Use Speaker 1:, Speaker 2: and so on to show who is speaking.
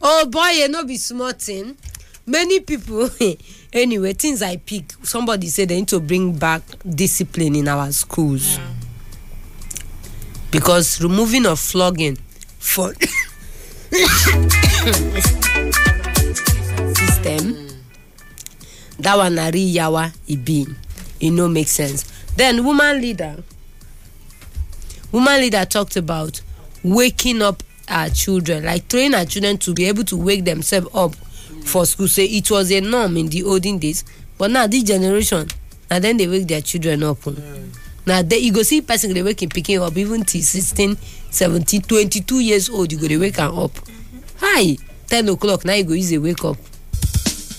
Speaker 1: Oh boy, you know be small thing. Many people anyway, things I pick. Somebody said they need to bring back discipline in our schools.
Speaker 2: Yeah.
Speaker 1: Because removing of flogging for system, that one Ari Yawa Ibi, it no make sense. Then woman leader talked about waking up our children, like train our children to be able to wake themselves up for school. Say it was a norm in the olden days, but now this generation, and then they wake their children up. Now you go see person they wake him picking up even till 16, 17, 22 years old. You go they wake them up. Hi, 10 o'clock now you go easy wake up.